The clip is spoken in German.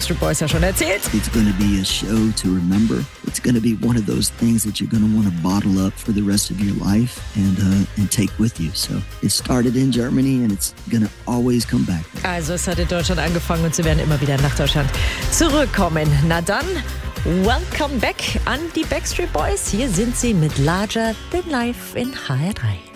Backstreet Boys ja schon erzählt. It's going to be a show to remember. It's going to be one of those things that you're going to want to bottle up for the rest of your life and take with you. So it started in Germany and it's going to always come back. Also es hat in Deutschland angefangen und sie werden immer wieder nach Deutschland zurückkommen. Na dann, welcome back an die Backstreet Boys. Hier sind sie mit Larger Than Life in HR3.